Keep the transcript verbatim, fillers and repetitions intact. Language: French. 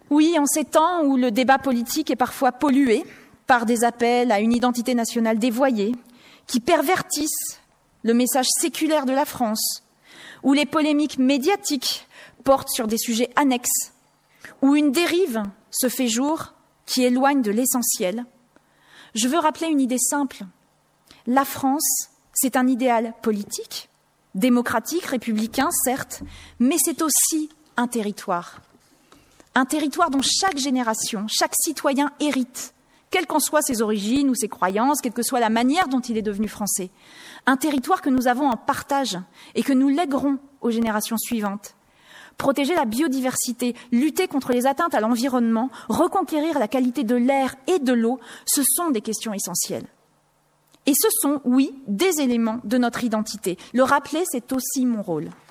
Oui, en ces temps où le débat politique est parfois pollué par des appels à une identité nationale dévoyée, qui pervertissent le message séculaire de la France, où les polémiques médiatiques portent sur des sujets annexes, où une dérive se fait jour qui éloigne de l'essentiel, je veux rappeler une idée simple. La France, c'est un idéal politique, démocratique, républicain, certes, mais c'est aussi un territoire. Un territoire dont chaque génération, chaque citoyen hérite, quelles qu'en soient ses origines ou ses croyances, quelle que soit la manière dont il est devenu français. Un territoire que nous avons en partage et que nous lèguerons aux générations suivantes. Protéger la biodiversité, lutter contre les atteintes à l'environnement, reconquérir la qualité de l'air et de l'eau, ce sont des questions essentielles. Et ce sont, oui, des éléments de notre identité. Le rappeler, c'est aussi mon rôle.